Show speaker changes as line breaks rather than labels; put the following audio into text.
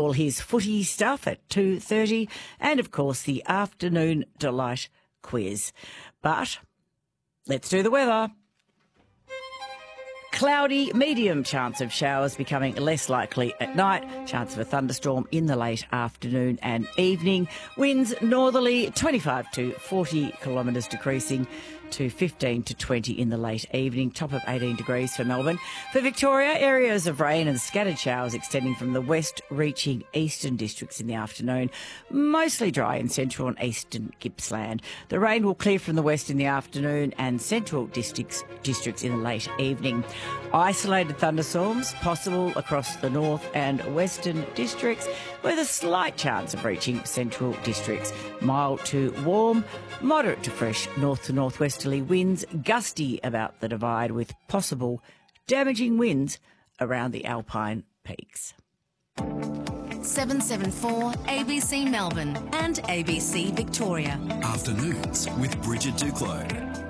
all his footy stuff at 2:30 and, of course, the Afternoon Delight quiz. But let's do the weather. Cloudy, medium chance of showers becoming less likely at night. Chance of a thunderstorm in the late afternoon and evening. Winds northerly 25 to 40 kilometres, decreasing to 15 to 20 in the late evening. Top of 18 degrees for Melbourne. For Victoria, areas of rain and scattered showers extending from the west, reaching eastern districts in the afternoon. Mostly dry in central and eastern Gippsland. The rain will clear from the west in the afternoon and central districts in the late evening. Isolated thunderstorms possible across the north and western districts, with a slight chance of reaching central districts. Mild to warm, moderate to fresh north to northwesterly winds, gusty about the divide, with possible damaging winds around the Alpine peaks.
774 ABC Melbourne and ABC Victoria.
Afternoons with Bridget Duclos.